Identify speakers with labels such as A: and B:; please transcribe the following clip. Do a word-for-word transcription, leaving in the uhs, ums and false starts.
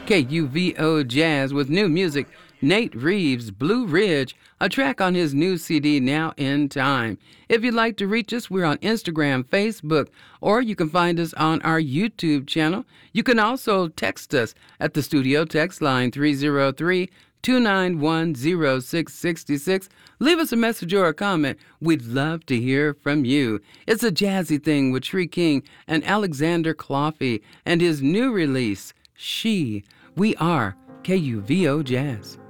A: K U V O Jazz with new music. Nate Reeves, Blue Ridge, a track on his new C D, Now in Time. If you'd like to reach us, we're on Instagram, Facebook, or you can find us on our YouTube channel. You can also text us at the studio text line three oh three, two nine one, oh six six six. Leave us a message or a comment. We'd love to hear from you. It's a jazzy thing with Tree King and Alexander Cloffey and his new release, She. We are K U V O Jazz.